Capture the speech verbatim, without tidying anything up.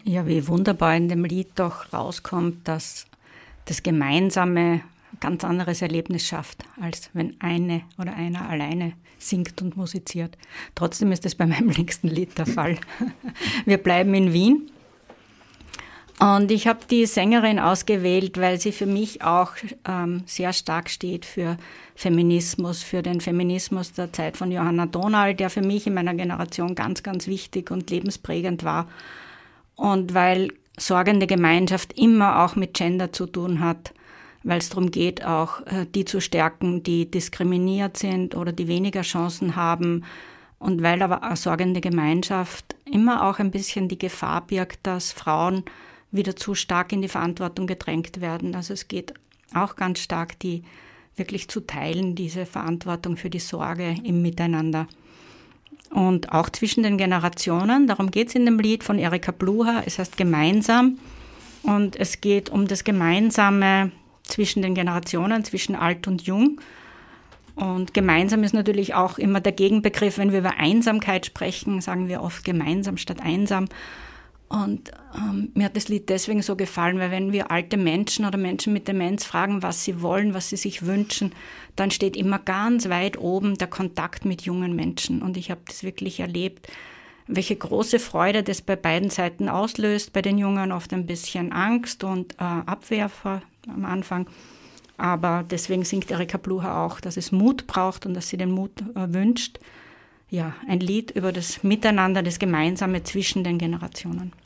Ja, wie wunderbar in dem Lied doch rauskommt, dass das Gemeinsame ein ganz anderes Erlebnis schafft, als wenn eine oder einer alleine singt und musiziert. Trotzdem ist das bei meinem nächsten Lied der Fall. Wir bleiben in Wien. Und ich habe die Sängerin ausgewählt, weil sie für mich auch ähm, sehr stark steht für Feminismus, für den Feminismus der Zeit von Johanna Donal, der für mich in meiner Generation ganz, ganz wichtig und lebensprägend war. Und weil sorgende Gemeinschaft immer auch mit Gender zu tun hat, weil es darum geht, auch äh, die zu stärken, die diskriminiert sind oder die weniger Chancen haben. Und weil aber eine sorgende Gemeinschaft immer auch ein bisschen die Gefahr birgt, dass Frauen wieder zu stark in die Verantwortung gedrängt werden. Also es geht auch ganz stark, die wirklich zu teilen, diese Verantwortung für die Sorge im Miteinander. Und auch zwischen den Generationen, darum geht es in dem Lied von Erika Bluha, es heißt Gemeinsam. Und es geht um das Gemeinsame zwischen den Generationen, zwischen alt und jung. Und gemeinsam ist natürlich auch immer der Gegenbegriff, wenn wir über Einsamkeit sprechen, sagen wir oft gemeinsam statt einsam. Und ähm, mir hat das Lied deswegen so gefallen, weil wenn wir alte Menschen oder Menschen mit Demenz fragen, was sie wollen, was sie sich wünschen, dann steht immer ganz weit oben der Kontakt mit jungen Menschen. Und ich habe das wirklich erlebt, welche große Freude das bei beiden Seiten auslöst. Bei den Jungen oft ein bisschen Angst und äh, Abwehr vor, am Anfang. Aber deswegen singt Erika Bluha auch, dass es Mut braucht und dass sie den Mut äh, wünscht. Ja, ein Lied über das Miteinander, das Gemeinsame zwischen den Generationen.